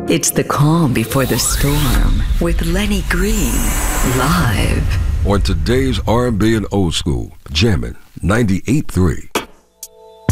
It's the calm before the storm with Lenny Green live on today's R&B and old school, jamming 98.3.